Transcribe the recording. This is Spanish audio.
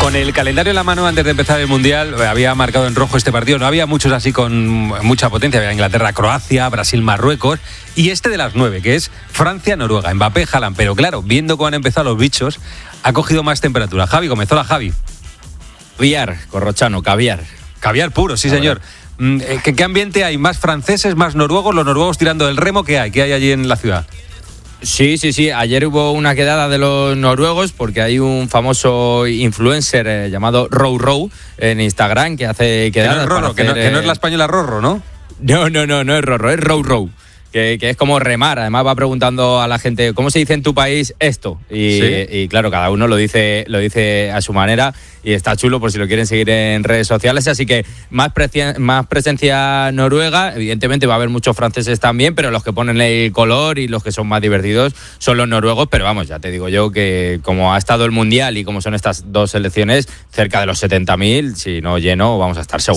Con el calendario en la mano antes de empezar el Mundial, había marcado en rojo este partido. No había muchos así con mucha potencia. Había Inglaterra-Croacia, Brasil-Marruecos y este de las 9, que es Francia-Noruega. Mbappé, Haaland. Pero claro, viendo cómo han empezado los bichos, ha cogido más temperatura. Javi Gómez, hola Javi. Caviar, corrochano, caviar. Caviar puro, sí señor. ¿Qué ambiente hay? ¿Más franceses, más noruegos? ¿Los noruegos tirando del remo? ¿Qué hay allí en la ciudad? Sí. Ayer hubo una quedada de los noruegos porque hay un famoso influencer llamado Row en Instagram que hace quedadas. Que no es la española Rorro, ¿no? No es Rorro, es Row. Que es como remar. Además va preguntando a la gente ¿cómo se dice en tu país esto? Y claro, cada uno lo dice a su manera y está chulo por si lo quieren seguir en redes sociales. Así que más presencia noruega. Evidentemente va a haber muchos franceses también, pero los que ponen el color y los que son más divertidos son los noruegos. Pero vamos, ya te digo yo que como ha estado el Mundial y como son estas dos selecciones, cerca de los 70.000, si no lleno, vamos a estar seguros.